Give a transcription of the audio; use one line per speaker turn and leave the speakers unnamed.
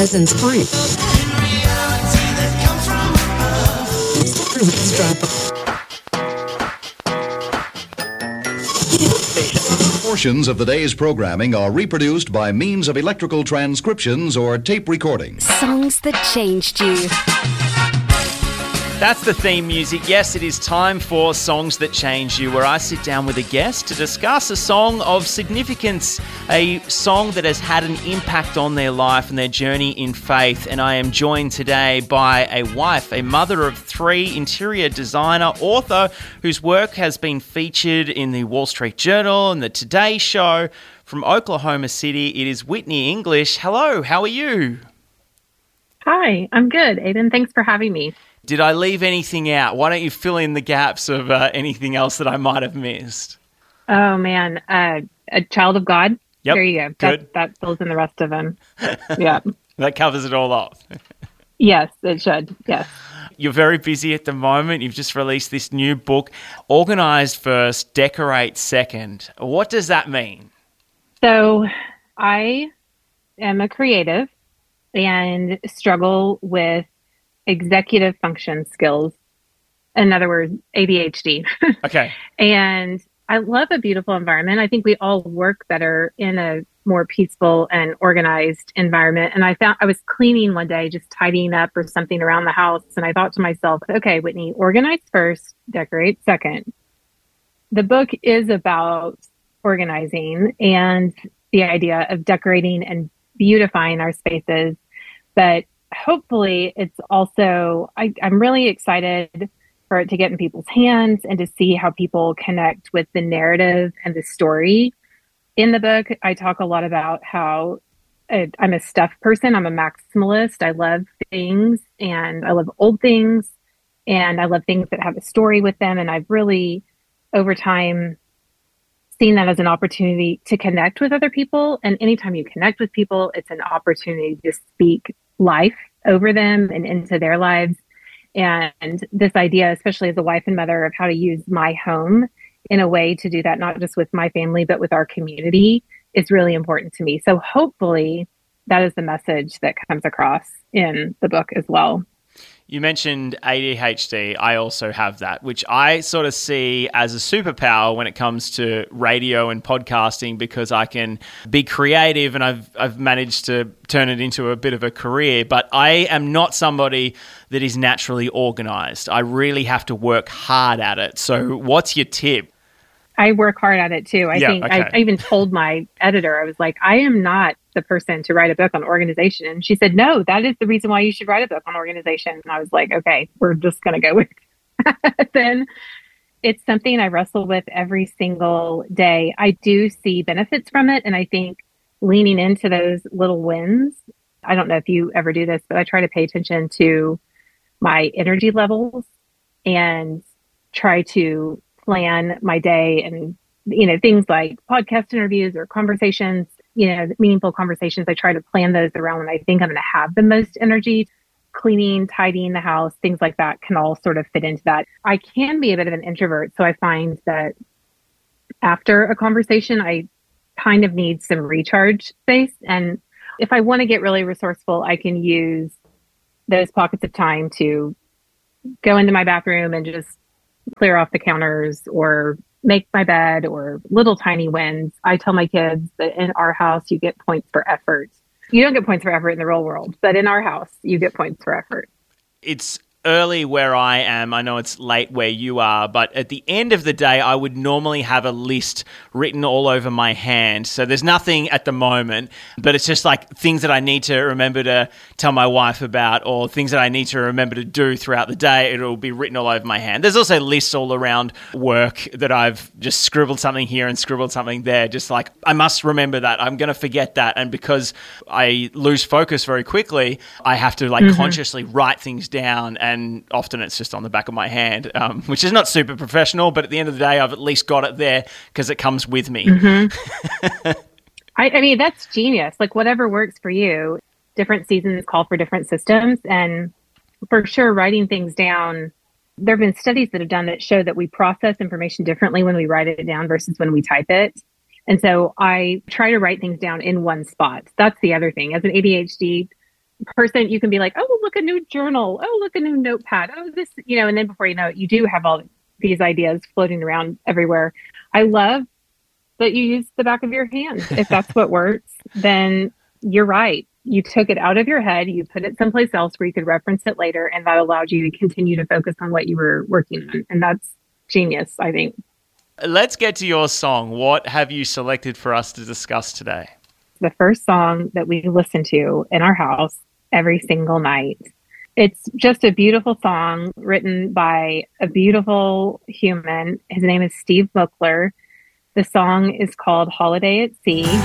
Peasants Point.
Portions of the day's programming are reproduced by means of electrical transcriptions or tape recordings.
Songs that changed you.
That's the theme music. Yes, it is time for Songs That Change You, where I sit down with a guest to discuss a song of significance, a song that has had an impact on their life and their journey in faith. And I am joined today by a wife, a mother of three, interior designer, author, whose work has been featured in the Wall Street Journal and the Today Show. From Oklahoma City, it is Whitney English. Hello, how are you?
Hi, I'm good, Aiden. Thanks for having me.
Did I leave anything out? Why don't you fill in the gaps of anything else that I might have missed?
Oh, man. A child of God.
Yep.
There you go.
Good.
That fills in the rest of them. Yeah.
That covers it all off.
Yes, it should. Yes.
You're very busy at the moment. You've just released this new book, Organized First, Decorate Second. What does that mean?
So I am a creative and struggle with executive function skills. In other words, ADHD.
Okay.
And I love a beautiful environment. I think we all work better in a more peaceful and organized environment. And I was cleaning one day, just tidying up or something around the house. And I thought to myself, okay, Whitney, organize first, decorate second. The book is about organizing and the idea of decorating and beautifying our spaces. But hopefully it's also, I'm really excited for it to get in people's hands and to see how people connect with the narrative and the story. In the book, I talk a lot about how I'm a stuff person. I'm a maximalist. I love things and I love old things and I love things that have a story with them. And I've really, over time, seen that as an opportunity to connect with other people. And anytime you connect with people, it's an opportunity to speak life over them and into their lives. And this idea, especially as a wife and mother, of how to use my home in a way to do that, not just with my family, but with our community, is really important to me. So hopefully that is the message that comes across in the book as well.
You mentioned ADHD. I also have that, which I sort of see as a superpower when it comes to radio and podcasting, because I can be creative and I've managed to turn it into a bit of a career. But I am not somebody that is naturally organized. I really have to work hard at it. So what's your tip?
I work hard at it too.
Okay.
I even told my editor, I was like, I am not the person to write a book on organization. And she said, no, that is the reason why you should write a book on organization. And I was like, okay, we're just going to go with it. Then it's something I wrestle with every single day. I do see benefits from it. And I think leaning into those little wins, I don't know if you ever do this, but I try to pay attention to my energy levels and try to plan my day and, things like podcast interviews or conversations, meaningful conversations. I try to plan those around when I think I'm going to have the most energy. Cleaning, tidying the house, things like that can all sort of fit into that. I can be a bit of an introvert. So I find that after a conversation, I kind of need some recharge space. And if I want to get really resourceful, I can use those pockets of time to go into my bathroom and just clear off the counters or make my bed, or little tiny wins. I tell my kids that in our house, you get points for effort. You don't get points for effort in the real world, but in our house, you get points for effort.
It's early where I am. I know it's late where you are, but at the end of the day, I would normally have a list written all over my hand. So there's nothing at the moment, but it's just like things that I need to remember to tell my wife about, or things that I need to remember to do throughout the day. It'll be written all over my hand. There's also lists all around work that I've just scribbled something here and scribbled something there. Just like, I must remember that. I'm going to forget that. And because I lose focus very quickly, I have to consciously write things down, and often it's just on the back of my hand, which is not super professional, but at the end of the day, I've at least got it there because it comes with me.
I mean, that's genius. Like, whatever works for you. Different seasons call for different systems. And for sure, writing things down, there have been studies that have done that show that we process information differently when we write it down versus when we type it. And so I try to write things down in one spot. That's the other thing. As an ADHD person, you can be like, oh, look, a new journal. Oh, look, a new notepad. Oh, this, and then before you know it, you do have all these ideas floating around everywhere. I love that you use the back of your hand. If that's what works, then you're right. You took it out of your head, you put it someplace else where you could reference it later, and that allowed you to continue to focus on what you were working on. And that's genius, I think.
Let's get to your song. What have you selected for us to discuss today?
The first song that we listen to in our house every single night. It's just a beautiful song written by a beautiful human. His name is Steve Moakler. The song is called Holiday at Sea.